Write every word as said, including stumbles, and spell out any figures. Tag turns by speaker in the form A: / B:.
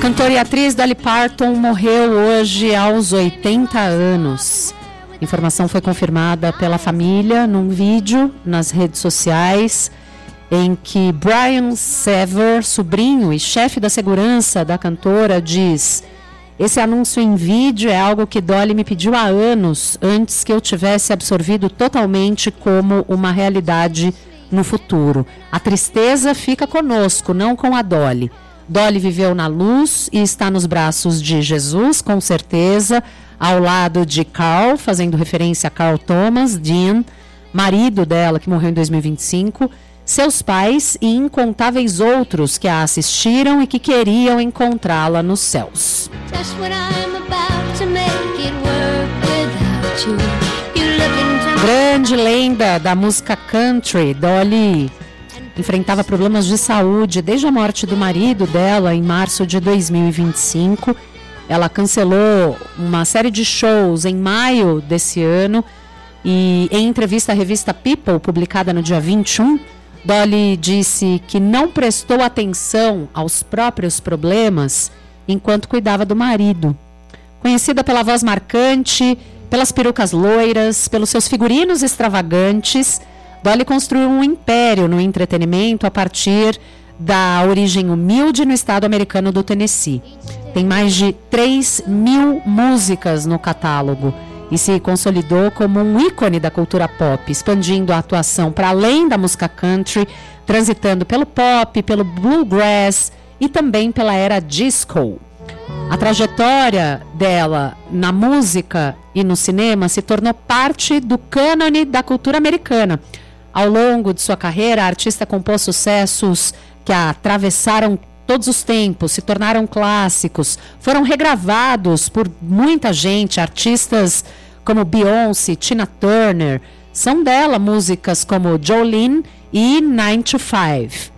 A: Cantora e atriz Dolly Parton morreu hoje aos oitenta anos. A informação foi confirmada pela família num vídeo nas redes sociais em que Brian Sever, sobrinho e chefe da segurança da cantora, diz: esse anúncio em vídeo é algo que Dolly me pediu há anos, antes que eu tivesse absorvido totalmente como uma realidade no futuro. A tristeza fica conosco, não com a Dolly. Dolly viveu na luz e está nos braços de Jesus, com certeza, ao lado de Carl, fazendo referência a Carl Thomas Dean, marido dela, que morreu em dois mil e vinte e cinco, seus pais e incontáveis outros que a assistiram e que queriam encontrá-la nos céus. Grande lenda da música country, Dolly enfrentava problemas de saúde desde a morte do marido dela em março de dois mil e vinte e cinco. Ela cancelou uma série de shows em maio desse ano e, em entrevista à revista People, publicada no dia vinte e um, Dolly disse que não prestou atenção aos próprios problemas enquanto cuidava do marido. Conhecida pela voz marcante, pelas perucas loiras, pelos seus figurinos extravagantes, Dolly construiu um império no entretenimento a partir da origem humilde no estado americano do Tennessee. Tem mais de três mil músicas no catálogo e se consolidou como um ícone da cultura pop, expandindo a atuação para além da música country, transitando pelo pop, pelo bluegrass e também pela era disco. A trajetória dela na música e no cinema se tornou parte do cânone da cultura americana. Ao longo de sua carreira, a artista compôs sucessos que a atravessaram todos os tempos, se tornaram clássicos, foram regravados por muita gente, artistas como Beyoncé, Tina Turner. São dela músicas como Jolene e nine to five.